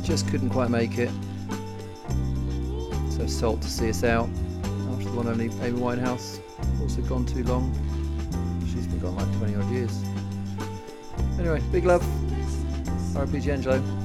just couldn't quite make it. So Salt to see us out after the one only Amy Winehouse, also gone too long. She's been gone like 20 odd years. Anyway, big love. R.I.P. Angelo.